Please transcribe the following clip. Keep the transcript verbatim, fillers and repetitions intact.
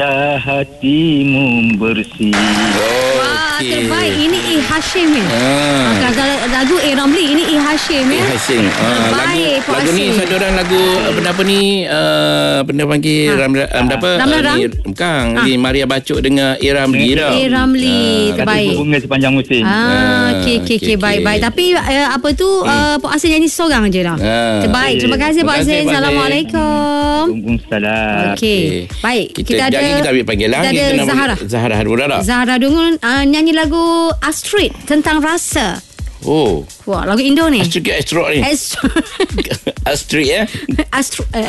hatimu bersih. Wah, Okey. terbaik. Ini I. Hashim ya. Ah. Ah, kalau lagu A. Ramli, ini I. Hashim ya. Eh, Hashim. Ah, lagu Terbaik, Pak lagu ni Hashim. satu orang lagu benda apa ni? Uh, benda panggil Ha. ram ram apa? Ram Larang? ni, bukan. Ha. Ni Maria Bacuk dengan A. Ramli tau. A. Ramli, Ah, terbaik. Kata berbunga sepanjang musim. Ah, Ah, okey okey okey okey, baik okey. baik. Tapi uh, apa tu uh, Pak Hasin nyanyi seorang je dah. Ah. Terbaik. Terima kasih Terima Pak kasih, Hasin. Pak Hasin. Assalamualaikum. Waalaikumsalam. Okey. Okey. Baik. Kita, Kita, ada jadi kita ambil panggilan. Kita ada Kita nak Zahara. panggil Zahara Harura tak? Zahra Dungun uh, nyanyi lagu Astrid tentang rasa. Oh. Wah, lagu Indo ni. Astrid ke Astro ni? Astrid. Astrid ya? Astrid.